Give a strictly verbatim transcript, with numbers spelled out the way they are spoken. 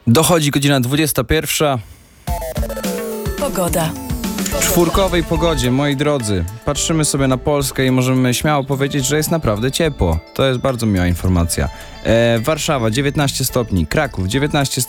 Dochodzi godzina dwudziesta pierwsza. Pogoda. W czwórkowej pogodzie, moi drodzy, patrzymy sobie na Polskę i możemy śmiało powiedzieć, że jest naprawdę ciepło. To jest bardzo miła informacja. E, Warszawa dziewiętnaście stopni, Kraków dziewiętnaście